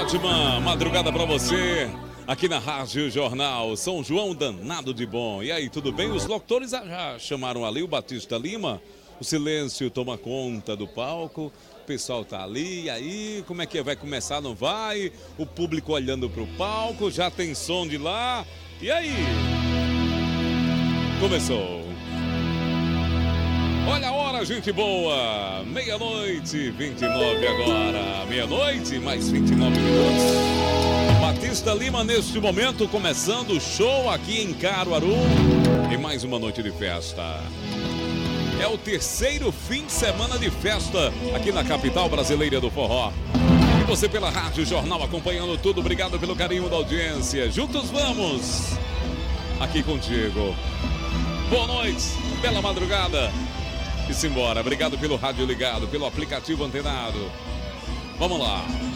ótima madrugada para você aqui na Rádio Jornal. São João danado de bom. E aí, tudo bem? Os locutores já chamaram ali o Batista Lima. O silêncio toma conta do palco. O pessoal tá ali. E aí, como é que vai começar? Não vai? O público olhando pro palco. Já tem som de lá. E aí? Começou. Olha a hora, gente boa. 00:29 agora. Meia-noite, mais 29 minutos. Batista Lima, neste momento, começando o show aqui em Caruaru. E mais uma noite de festa. É o terceiro fim de semana de festa aqui na capital brasileira do forró. E você pela Rádio Jornal acompanhando tudo. Obrigado pelo carinho da audiência. Juntos vamos. Aqui contigo. Boa noite, bela madrugada. E simbora. Obrigado pelo rádio ligado, pelo aplicativo antenado. Vamos lá.